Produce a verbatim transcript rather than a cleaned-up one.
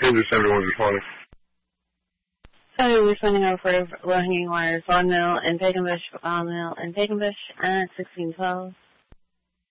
Kansas seventy-one responding. So we're sending over low-hanging wires, Vaughan Mill and Pagan Bush, Vaughan Mill and Pagan Bush at sixteen twelve.